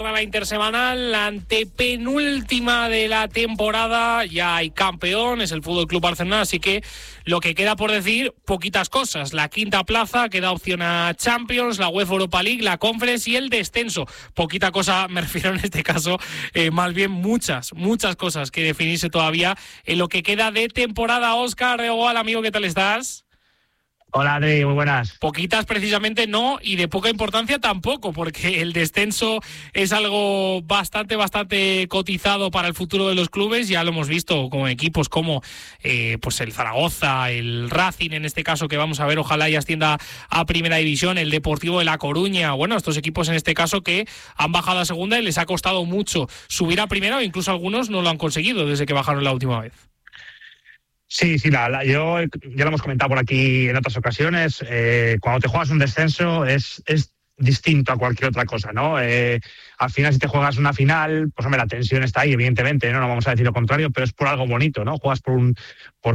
La intersemanal, la antepenúltima de la temporada, ya hay campeón, es el Fútbol Club Barcelona, así que lo que queda por decir, poquitas cosas. La quinta plaza, queda opción a Champions, la UEFA Europa League, la Conference y el descenso. Poquita cosa, me refiero en este caso, más bien muchas cosas que definirse todavía en lo que queda de temporada. Óscar Regual, amigo, ¿qué tal estás? Hola, Adri, muy buenas. Poquitas precisamente no, y de poca importancia tampoco, porque el descenso es algo bastante cotizado para el futuro de los clubes. Ya lo hemos visto con equipos como pues el Zaragoza, el Racing en este caso, que vamos a ver, ojalá y ascienda a Primera División, el Deportivo de La Coruña. Bueno, estos equipos en este caso que han bajado a Segunda y les ha costado mucho subir a Primera, o incluso algunos no lo han conseguido desde que bajaron la última vez. Sí, yo ya lo hemos comentado por aquí en otras ocasiones. Cuando te juegas un descenso es distinto a cualquier otra cosa, ¿no? Al final, si te juegas una final, pues hombre, la tensión está ahí, evidentemente, no vamos a decir lo contrario, pero es por algo bonito, ¿no? Juegas por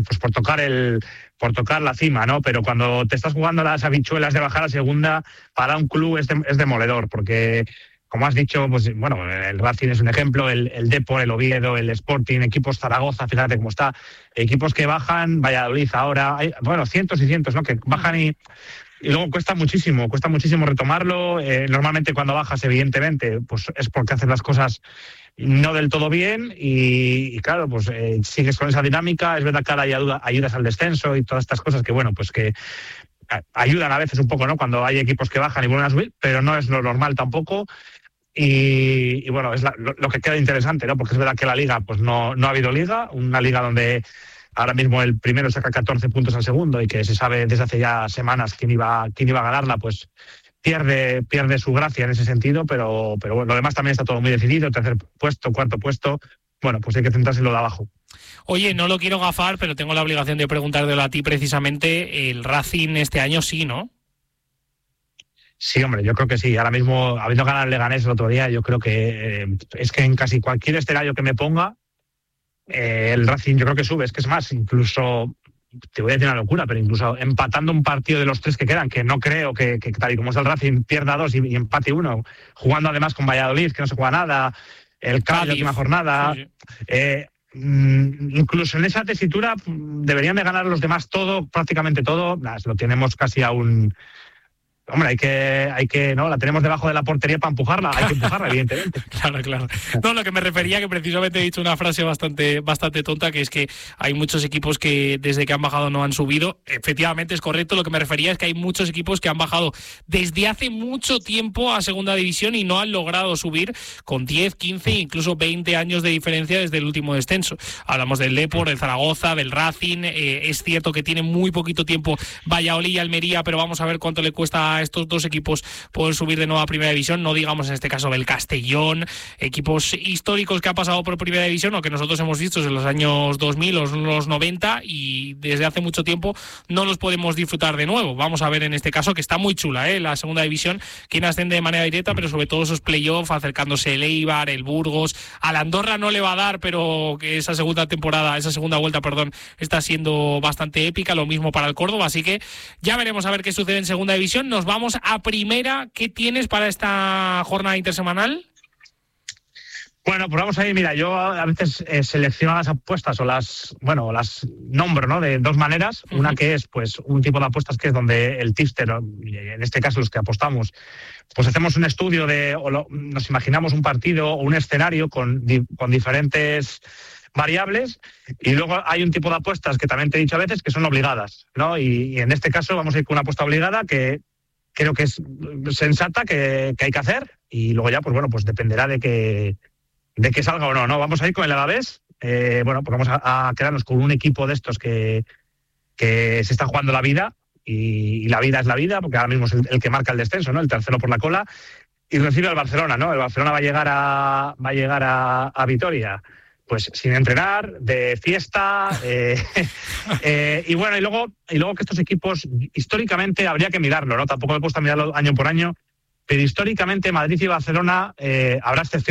tocar la cima, ¿no? Pero cuando te estás jugando las habichuelas de bajar a Segunda, para un club es demoledor, porque, como has dicho, pues bueno, el Racing es un ejemplo, el Depor, el Oviedo, el Sporting, equipos Zaragoza, fíjate cómo está, equipos que bajan, Valladolid ahora, hay, bueno, cientos y cientos, ¿no? Que bajan y luego cuesta muchísimo retomarlo. Normalmente cuando bajas, evidentemente, pues es porque haces las cosas no del todo bien y claro, pues sigues con esa dinámica. Es verdad que ahora hay ayudas al descenso y todas estas cosas que, bueno, pues que ayudan a veces un poco, ¿no? Cuando hay equipos que bajan y vuelven a subir, pero no es lo normal tampoco. Y bueno, es lo que queda interesante, ¿no? Porque es verdad que la liga, pues no ha habido liga, una liga donde ahora mismo el primero saca 14 puntos al segundo y que se sabe desde hace ya semanas quién iba a ganarla, pues pierde su gracia en ese sentido, pero bueno, lo demás también está todo muy decidido, tercer puesto, cuarto puesto, bueno, pues hay que centrarse en lo de abajo. Oye, no lo quiero gafar, pero tengo la obligación de preguntártelo a ti precisamente. El Racing este año sí, ¿no? Sí, hombre, yo creo que sí. Ahora mismo, habiendo ganado el Leganés el otro día, yo creo que es que en casi cualquier escenario que me ponga, el Racing yo creo que sube. Es que es más, incluso, te voy a decir una locura, pero incluso empatando un partido de los tres que quedan, que no creo que tal y como es el Racing, pierda dos y empate uno, jugando además con Valladolid, que no se juega nada, el Cádiz, la última jornada. Sí. Incluso en esa tesitura deberían de ganar los demás todo, prácticamente todo. Lo tenemos casi a un... Hombre, hay que, ¿no? La tenemos debajo de la portería para empujarla, hay que empujarla, evidentemente. Claro. No, lo que me refería, que precisamente he dicho una frase bastante tonta, que es que hay muchos equipos que desde que han bajado no han subido. Efectivamente es correcto, lo que me refería es que hay muchos equipos que han bajado desde hace mucho tiempo a Segunda División y no han logrado subir con 10, 15, incluso 20 años de diferencia desde el último descenso. Hablamos del Depor, del Zaragoza, del Racing. Es cierto que tiene muy poquito tiempo Valladolid y Almería, pero vamos a ver cuánto le cuesta a estos dos equipos poder subir de nuevo a Primera División. No digamos en este caso del Castellón, equipos históricos que han pasado por Primera División o que nosotros hemos visto en los años 2000 o los 90 y desde hace mucho tiempo no los podemos disfrutar de nuevo. Vamos a ver en este caso, que está muy chula, la Segunda División, quien asciende de manera directa, pero sobre todo esos playoffs, acercándose el Eibar, el Burgos. Al Andorra no le va a dar, pero que esa segunda vuelta, está siendo bastante épica. Lo mismo para el Córdoba, así que ya veremos a ver qué sucede en Segunda División. Nos vamos a Primera. ¿Qué tienes para esta jornada intersemanal? Bueno, pues vamos a ir. Mira, yo a veces selecciono las apuestas o las nombro, ¿no? De dos maneras. Uh-huh. Una que es, pues, un tipo de apuestas que es donde el tipster, en este caso los que apostamos, pues hacemos un estudio nos imaginamos un partido o un escenario con diferentes variables, y luego hay un tipo de apuestas que también te he dicho a veces que son obligadas, ¿no? Y en este caso vamos a ir con una apuesta obligada que creo que es sensata, que hay que hacer, y luego ya, pues bueno, pues dependerá de que salga o no, ¿no? Vamos a ir con el Alavés. Bueno, pues vamos a quedarnos con un equipo de estos que se está jugando la vida, y la vida es la vida, porque ahora mismo es el que marca el descenso, ¿no? El tercero por la cola, y recibe al Barcelona, ¿no? El Barcelona va a llegar a Vitoria, pues sin entrenar, de fiesta, y bueno, y luego que estos equipos históricamente habría que mirarlo, ¿no? Tampoco me cuesta mirarlo año por año, pero históricamente Madrid y Barcelona habrá excepciones.